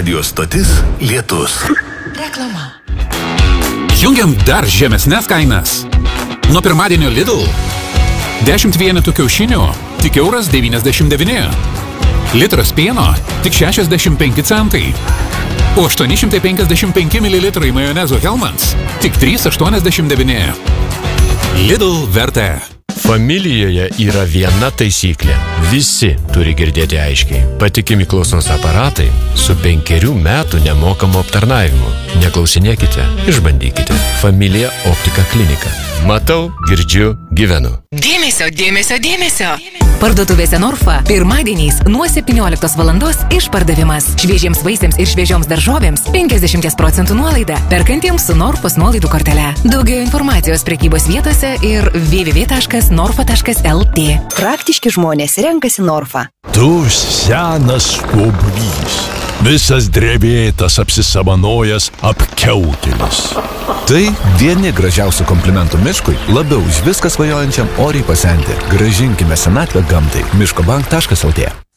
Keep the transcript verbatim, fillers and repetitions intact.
Radio stotis Lietus. Reklama. Jungiam dar žemesnes kainas. Nuo pirmadienio Lidl. dešimt vienetų kiaušinių tik euras devyniasdešimt devyni. Litras pieno tik šešiasdešimt penki centai. O aštuoni šimtai penkiasdešimt penki mililitrai majonezo Hellmann's tik trys aštuoniasdešimt devyni. Lidl vertė. Familijoje yra viena taisyklė. Visi turi girdėti aiškiai. Patikimi klausos aparatai su penkerių metų nemokamu aptarnavimu. Neklausinėkite, išbandykite. Familija Optika klinika. Matau, girdžiu, gyvenu. Dėmesio, dėmesio, dėmesio. Parduotuvėse Norfa pirmadieniais nuo septynioliktos valandos išpardavimas. Šviežiems vaisiams ir šviežioms daržovėms penkiasdešimt procentų nuolaida. Perkantiems su Norfos nuolaidų kortele. Daugiau informacijos prekybos vietose ir w w w taškas norfa taškas l t. Praktiški žmonės renkasi Norfa. Tu senas stuobrys, visas drevėtas, apsisamanojęs apkiautėlis. Tai vieni gražiausių komplimentų miškui, labiau už viską svajojančiam oriai pasenti. Gražinkime senatvę gamtai. miškobank taškas l t.